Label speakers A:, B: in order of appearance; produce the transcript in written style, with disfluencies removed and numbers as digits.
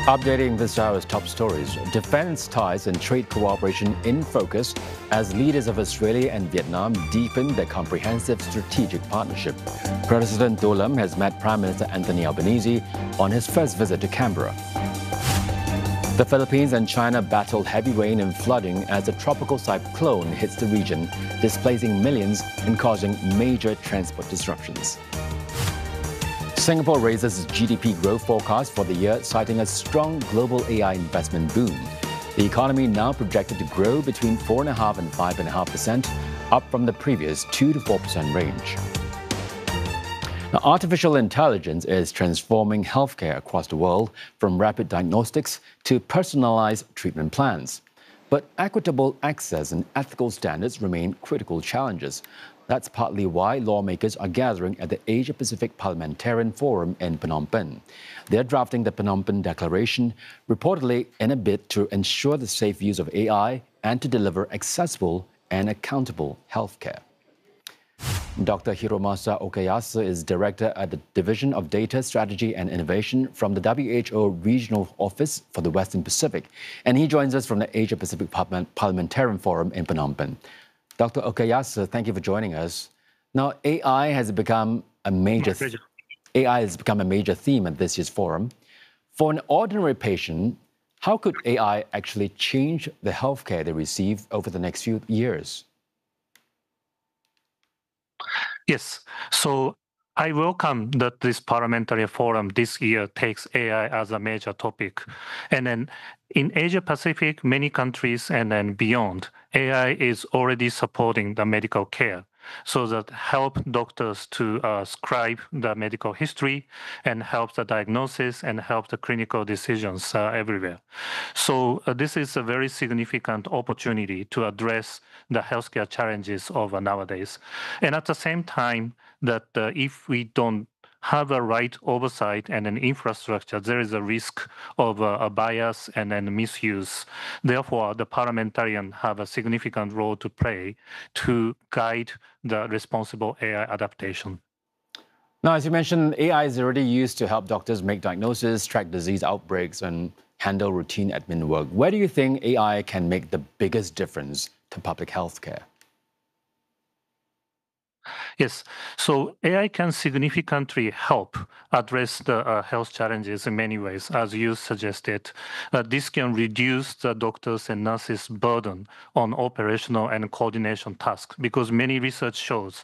A: Updating this hour's top stories, defense ties and trade cooperation in focus as leaders of Australia and Vietnam deepen their comprehensive strategic partnership. President Do Lam has met Prime Minister Anthony Albanese on his first visit to Canberra. The Philippines and China battle heavy rain and flooding as a tropical cyclone hits the region, displacing millions and causing major transport disruptions. Singapore raises its GDP growth forecast for the year, citing a strong global AI investment boom. The economy now projected to grow between 4.5% and 5.5%, up from the previous 2 to 4% range. Now, artificial intelligence is transforming healthcare across the world, from rapid diagnostics to personalized treatment plans. But equitable access and ethical standards remain critical challenges. That's partly why lawmakers are gathering at the Asia-Pacific Parliamentarian Forum in Phnom Penh. They're drafting the Phnom Penh Declaration, reportedly in a bid to ensure the safe use of AI and to deliver accessible and accountable healthcare. Dr. Hiromasa Okayasu is director at the Division of Data Strategy and Innovation from the WHO Regional Office for the Western Pacific, and he joins us from the Asia-Pacific Parliamentarian Forum in Phnom Penh. Dr. Okayasu, thank you for joining us. Now, AI has become a major theme at this year's forum. For an ordinary patient, how could AI actually change the healthcare they receive over the next few years?
B: Yes. So I welcome that this parliamentary forum this year takes AI as a major topic. And then in Asia Pacific, many countries and then beyond, AI is already supporting the medical care, so that help doctors to scribe the medical history and help the diagnosis and help the clinical decisions everywhere. So this is a very significant opportunity to address the healthcare challenges of nowadays. And at the same time, that if we don't have a right oversight and an infrastructure, there is a risk of a bias and then misuse. Therefore, the parliamentarians have a significant role to play to guide the responsible AI adaptation.
A: Now, as you mentioned, AI is already used to help doctors make diagnoses, track disease outbreaks, and handle routine admin work. Where do you think AI can make the biggest difference to public health care?
B: Yes, so AI can significantly help address the health challenges in many ways, as you suggested. This can reduce the doctors' and nurses' burden on operational and coordination tasks, because many research shows